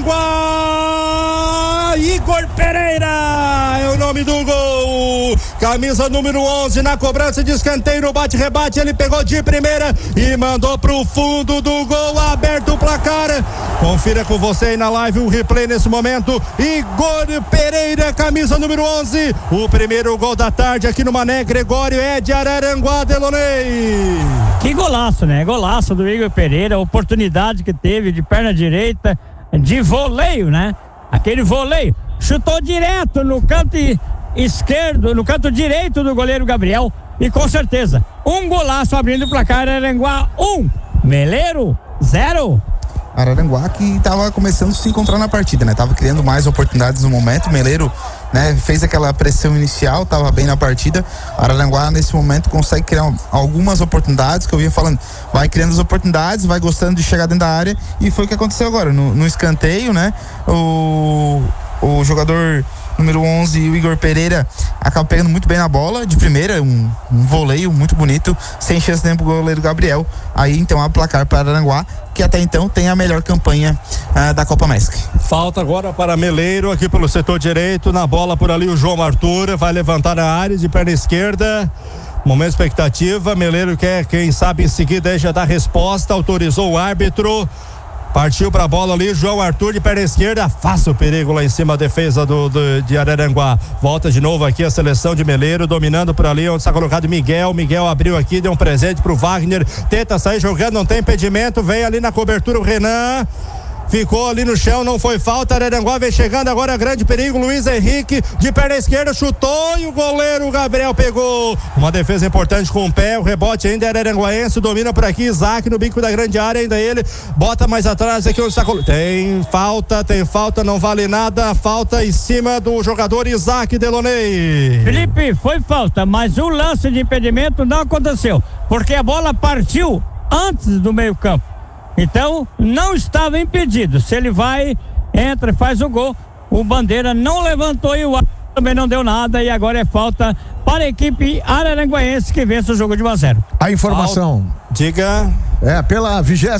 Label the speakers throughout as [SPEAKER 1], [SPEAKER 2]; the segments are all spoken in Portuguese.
[SPEAKER 1] Araranguá. Igor Pereira é o nome do gol. Camisa número 11 na cobrança de escanteio, no bate-rebate, ele pegou de primeira e mandou pro fundo do gol, aberto o placar. Confira com você aí na live o replay nesse momento. Igor Pereira, camisa número 11. O primeiro gol da tarde aqui no Mané Gregório é de Araranguá, Delonei.
[SPEAKER 2] Que golaço, né? Golaço do Igor Pereira, oportunidade que teve de perna direita, de voleio, né? Aquele voleio, chutou direto no canto esquerdo, no canto direito do goleiro Gabriel, e com certeza, um golaço abrindo o placar. Araranguá 1, Meleiro 0.
[SPEAKER 3] Araranguá que estava começando a se encontrar na partida, né? Tava criando mais oportunidades no momento. Meleiro, né, fez aquela pressão inicial, tava bem na partida. Araranguá nesse momento consegue criar algumas oportunidades, que eu vinha falando, vai criando as oportunidades, vai gostando de chegar dentro da área, e foi o que aconteceu agora no escanteio, né? O jogador número 11, o Igor Pereira, acaba pegando muito bem na bola de primeira, um voleio muito bonito, sem chance nem pro goleiro Gabriel. Aí então a placar para Araranguá, que até então tem a melhor campanha da Copa MESC.
[SPEAKER 1] Falta agora para Meleiro aqui pelo setor direito, na bola por ali o João Arthur, vai levantar a área de perna esquerda. Momento expectativa, Meleiro quer, quem sabe em seguida aí já dá resposta, autorizou o árbitro. Partiu pra bola ali, João Arthur de perna esquerda, afasta o perigo lá em cima, a defesa de Araranguá. Volta de novo aqui a seleção de Meleiro, dominando por ali onde está colocado Miguel. Miguel abriu aqui, deu um presente pro Wagner, tenta sair jogando, não tem impedimento, vem ali na cobertura o Renan. Ficou ali no chão, não foi falta. Araranguá vem chegando agora, grande perigo. Luiz Henrique de perna esquerda chutou e o goleiro Gabriel pegou. Uma defesa importante com o pé. O rebote ainda é araranguaense. Domina por aqui Isaac no bico da grande área. Ainda ele bota mais atrás aqui onde está. Tem falta, não vale nada. Falta em cima do jogador Isaac, Delonei.
[SPEAKER 2] Felipe, foi falta, mas o lance de impedimento não aconteceu, porque a bola partiu antes do meio-campo. Então, não estava impedido. Se ele vai, entra e faz o gol. O Bandeira não levantou e o árbitro também não deu nada. E agora é falta para a equipe araranguaense, que vence o jogo de 1-0.
[SPEAKER 4] A informação.
[SPEAKER 1] Diga.
[SPEAKER 4] Pela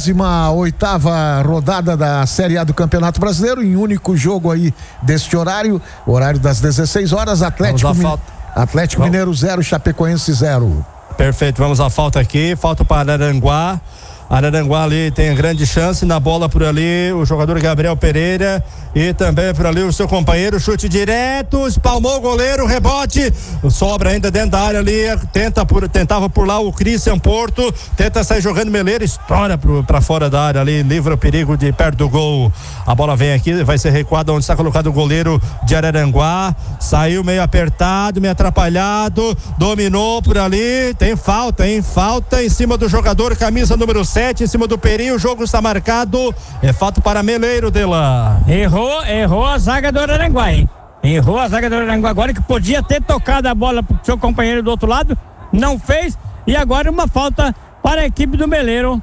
[SPEAKER 4] 28ª rodada da Série A do Campeonato Brasileiro, em único jogo aí deste horário das 16 horas, Atlético Mineiro 0, Chapecoense 0.
[SPEAKER 1] Perfeito, vamos à falta aqui. Falta para Araranguá. Araranguá ali tem grande chance, na bola por ali o jogador Gabriel Pereira e também por ali o seu companheiro, chute direto, espalmou o goleiro, rebote, sobra ainda dentro da área ali, tentava por lá o Christian Porto, tenta sair jogando Meleiro, estoura pra fora da área ali, livra o perigo de perto do gol. A bola vem aqui, vai ser recuada onde está colocado o goleiro de Araranguá, saiu meio apertado, meio atrapalhado, dominou por ali, tem falta em cima do jogador, camisa número 7, em cima do Peri, o jogo está marcado, é fato para Meleiro, Dela.
[SPEAKER 2] Errou a zaga do Araranguá, hein? Errou a zaga do Araranguá agora, que podia ter tocado a bola pro seu companheiro do outro lado, não fez, e agora uma falta para a equipe do Meleiro.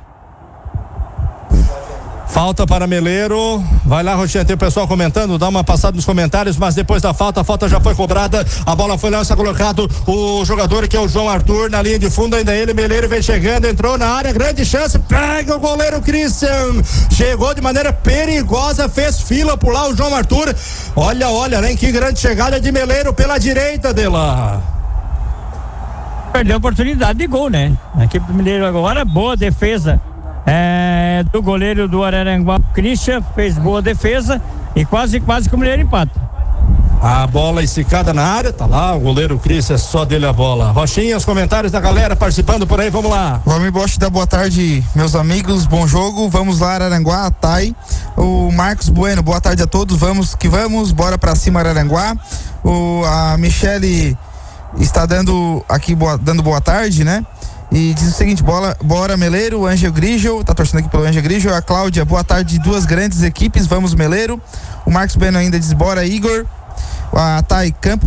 [SPEAKER 1] Falta para Meleiro, vai lá, Roxinha, tem o pessoal comentando, dá uma passada nos comentários, mas depois da falta, a falta já foi cobrada, a bola foi lá, está colocado o jogador que é o João Arthur na linha de fundo, ainda ele, Meleiro vem chegando, entrou na área, grande chance, pega o goleiro Christian, chegou de maneira perigosa, fez fila por lá o João Arthur, olha, né, que grande chegada de Meleiro pela direita dela.
[SPEAKER 2] Perdeu a oportunidade de gol, né? A equipe do Meleiro agora, boa defesa. Do goleiro do Araranguá, Christian, fez boa defesa e quase que o Mineiro empata.
[SPEAKER 1] A bola esticada na área, tá lá, o goleiro Christian, só dele a bola. Rochinha, os comentários da galera participando por aí, vamos lá.
[SPEAKER 3] O Almir Bosch dá boa tarde, meus amigos, bom jogo, vamos lá Araranguá, Thay. O Marcos Bueno, boa tarde a todos, vamos que vamos, bora pra cima Araranguá. A Michele está dando boa tarde, né? E diz o seguinte, bora Meleiro, o Ângel Grigel, tá torcendo aqui pelo Ângel Grigel. A Cláudia, boa tarde, duas grandes equipes, vamos Meleiro. O Marcos Bueno ainda diz, bora Igor. A Thay Campos